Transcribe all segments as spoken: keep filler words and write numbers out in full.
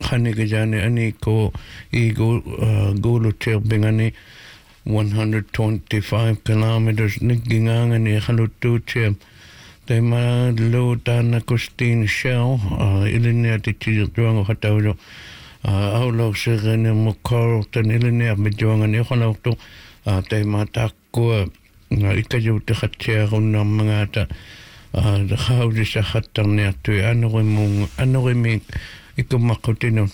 Hanigajani Aniko Eagle Gulu Chirbingani one hundred twenty-five kilometers Nigingangani Halutu They ma lo Dana Christine Shell Ilinia Tijuang Hataujo Aulo Sirene Mukortan Ilinia Bijuang and Iholauto They ma Takua Ikaju Tihacheruna Mangata the house is a hattan to Anorimung Anorimik Ikumakotino.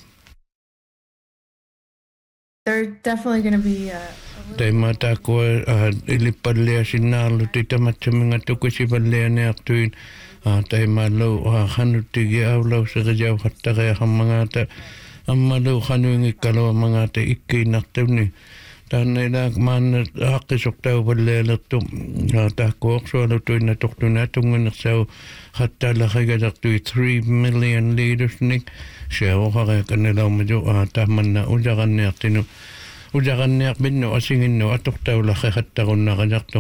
They're definitely going to be. Uh, they matako ilipalea sinalu tita machaminga tukusipalea neartuin. They malo hanutigi aulo sagajaw hattare hamangata. Amalo hanuingi kalo mangata ikki naktuni. Tanne man hakisokta wallelertu tako oksualu tuina toktuna tungun so hatta la higadaktu three million liters nik sheo hare kanela majo tamanna ujagannertinu ujaganner binno asinginno atokta la hatta gonna gadaktu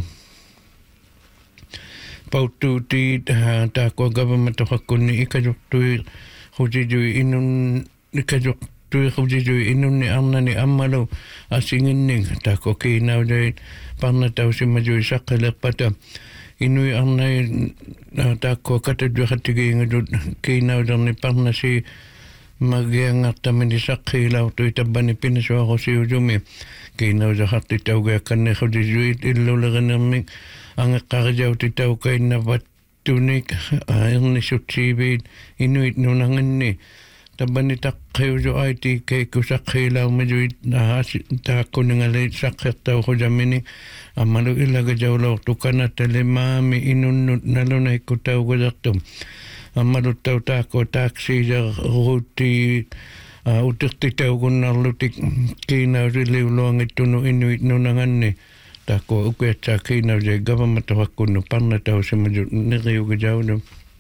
pautu ti tako government hakkunni ikajuktu hujiju inun ikajuktu Tui hujiju inuni amnani amalo asinginning tako kinaw day panataw si majoy sakala pata inui amnay tako katadyo hatigi ngudud kinaw dan ni panasi magiangat tamin ni sakilaw tui tabani pinaswa ko si ujumi kinaw sa hati taw gaya kanne hujiju ilulagan namin ang kakajaw titaw kay na batunik ang nisutibid inuit nunangan ni Tabani takkayo jo I T K kusakhilaw medyo na tako ningali sakhertaw ko jamini amalo ilaga jawlaw tukana telemami inunut nalunay ko taw ko daktum amalo taw tako taxi ja ruti utikti taw ko nalutik kinaw riliw luang ituno inuit nunangan ni tako ukwetsa kinaw jay government wakuno parna taw si medyo niriw ko jawlaw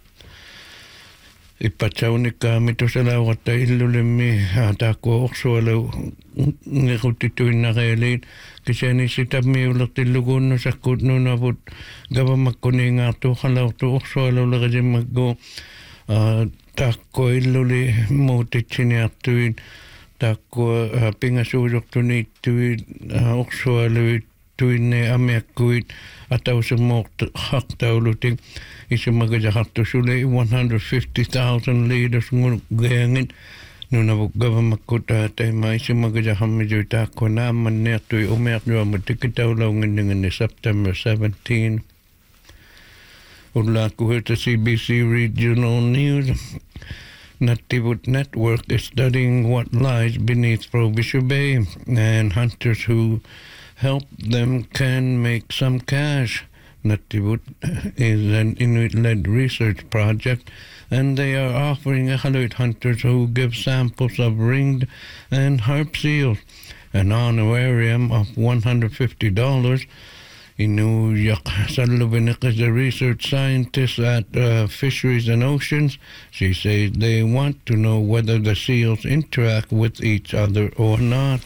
Ipataunika mitosala wata ilulemi atako oksualo ngikutituin na kailin kasi ni sitab mi ulak tilugun no sakut no nabut gaba makuni nga to halaw to oksualo lagaji maggo tako iluli mutichini atuin tako pingasurok tunituin oksualo tuin ne ameakuit ataw sa mok haktaw luting Isi magajahatto sule one hundred fifty thousand liters ngayangin nuna bugava makuta tay ma isi magajahamidyo tako na manertoy umeryo matikitaw law ngin ni September seventeenth. Ula kuhita C B C Regional News. Nativut Network is studying what lies beneath Frobisher Bay and hunters who help them can make some cash. Nativut is an Inuit-led research project, and they are offering Iqaluit hunters who give samples of ringed and harp seals an honorarium of one hundred fifty dollars. Inuyak Salubinik is a research scientist at uh, Fisheries and Oceans. She says they want to know whether the seals interact with each other or not.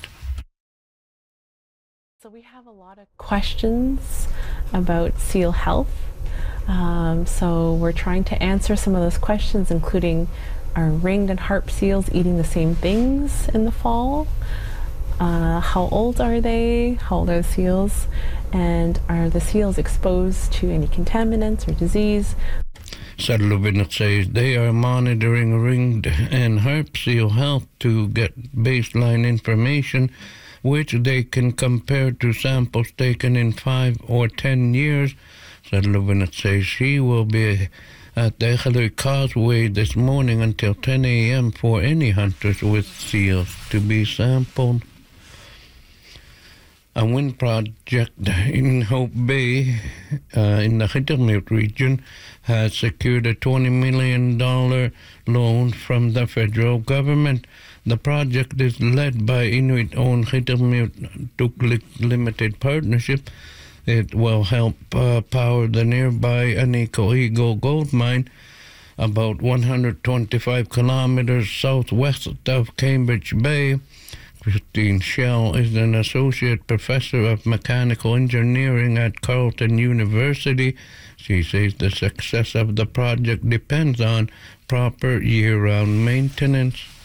So we have a lot of questions about seal health. Um, so we're trying to answer some of those questions, including are ringed and harp seals eating the same things in the fall? Uh, how old are they? How old are the seals? And are the seals exposed to any contaminants or disease? Sadlubinet says they are monitoring ringed and harp seal health to get baseline information which they can compare to samples taken in five or ten years. Sadlubinet says she will be at the Iqaluit Causeway this morning until ten a.m. for any hunters with seals to be sampled. A wind project in Hope Bay uh, in the Khitamute region has secured a twenty million dollars loan from the federal government. The project is led by Inuit-owned Khitamute Tuklik Limited Partnership. It will help uh, power the nearby Aniko Eagle gold mine, about one hundred twenty-five kilometers southwest of Cambridge Bay. Christine Shell is an associate professor of mechanical engineering at Carleton University. She says the success of the project depends on proper year-round maintenance.